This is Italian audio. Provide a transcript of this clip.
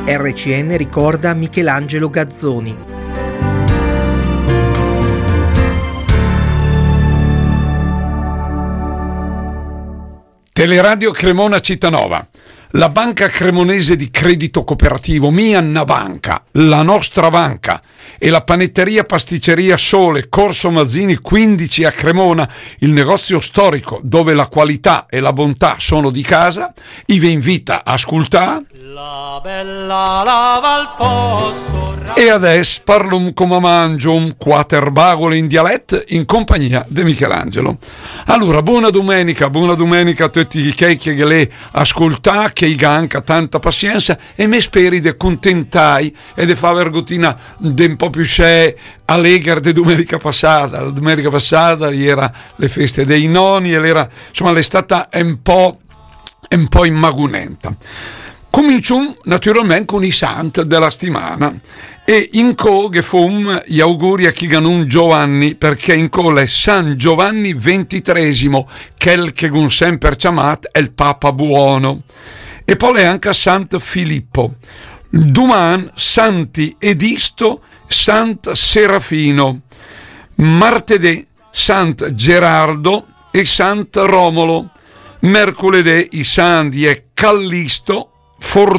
RCN ricorda Michelangelo Gazzoni. Teleradio Cremona Cittànova. La banca cremonese di credito cooperativo Mianna Banca, la nostra banca, e la panetteria pasticceria Sole, Corso Mazzini 15 a Cremona, il negozio storico dove la qualità e la bontà sono di casa, vi invita a ascoltare. La bella lava al fosso. E adesso parlo come mangio un quaterbagole in dialetto in compagnia di Michelangelo. Allora, buona domenica a tutti i che le ascoltate, che i ganca tanta pazienza e me speri de contentai e de fa vergotina de un po' più c'è allegre de domenica passata. La domenica passata era le feste dei nonni e l'era, insomma, è stata un po' immagunenta. Cominciamo naturalmente con i sant della settimana e in che fum gli auguri a chi ganun Giovanni, perché in è San Giovanni XXIII, quel che gun sempre chiamato è il Papa Buono, e poi è anche Sant Filippo. Domani Santi Edisto, Sant Serafino, martedì Sant Gerardo e Sant Romolo, mercoledì i santi è Callisto,